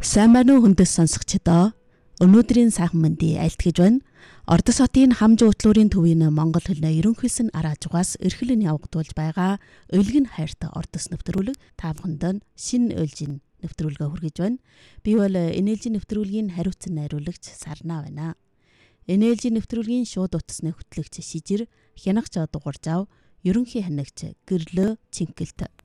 Сайн байна уу хүндэс сонсогчдоо. Өнөөдрийн сайхан мэндийг айлтгаж байна. Ордос хотын хамж уутлуурын төвийн Монгол хэлний ерөнхийлсөн араажгаас эрхлэн явагдуулж байгаа Уйлгэн хайртай ордос нэвтрүүлэг та бүхэнд шинэ ээлжийн нэвтрүүлгээ хүргэж байна. Би бол энэ ээлжийн нэвтрүүлгийн хариуцсан найруулагч Сарна байна. Энэ ээлжийн нэвтрүүлгийн шууд утасны хөтлөгч Шижир, хянагч дугуйржав, ерөнхий хянагч Гэрлөө Цэнгэлт